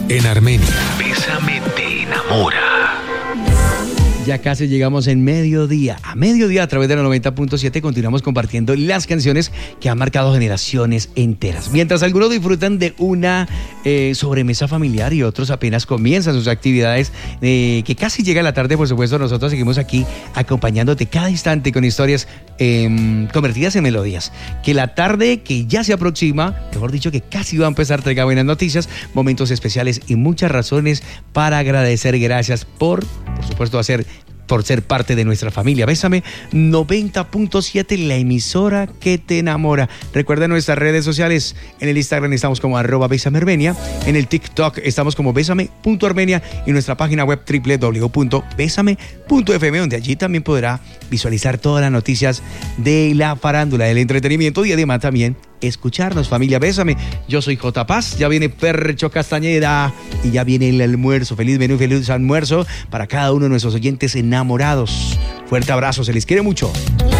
En Armenia, Bésame te enamora. Ya casi llegamos en mediodía. A mediodía, a través de la 90.7, continuamos compartiendo las canciones que han marcado generaciones enteras. Mientras algunos disfrutan de una sobremesa familiar y otros apenas comienzan sus actividades, que casi llega la tarde, por supuesto, nosotros seguimos aquí acompañándote cada instante con historias convertidas en melodías. Que la tarde que ya se aproxima, mejor dicho, que casi va a empezar, traiga buenas noticias, momentos especiales y muchas razones para agradecer. Gracias por supuesto, por ser parte de nuestra familia. Bésame 90.7, la emisora que te enamora. Recuerda nuestras redes sociales. En el Instagram estamos como @BésameArmenia. En el TikTok estamos como Bésame.Armenia. Y nuestra página web www.besame.fm, donde allí también podrá visualizar todas las noticias de la farándula, del entretenimiento y además también escucharnos, familia. Bésame. Yo soy J. Paz. Ya viene Percho Castañeda y ya viene el almuerzo. Feliz menú y feliz almuerzo para cada uno de nuestros oyentes enamorados. Fuerte abrazo, se les quiere mucho.